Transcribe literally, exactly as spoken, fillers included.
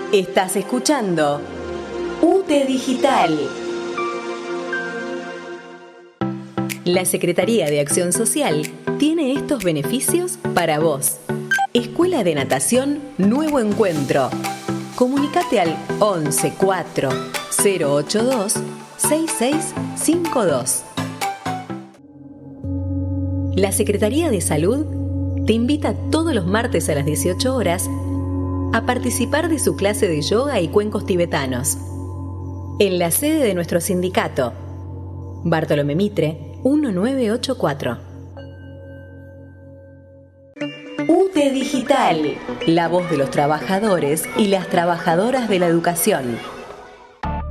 Estás escuchando U T E Digital. La Secretaría de Acción Social tiene estos beneficios para vos. Escuela de Natación Nuevo Encuentro. Comunicate al once cuatro cero ocho dos seis seis cinco dos. La Secretaría de Salud te invita todos los martes a las dieciocho horas a participar de su clase de yoga y cuencos tibetanos en la sede de nuestro sindicato, Bartolomé Mitre, mil novecientos ochenta y cuatro. U T E Digital, la voz de los trabajadores y las trabajadoras de la educación.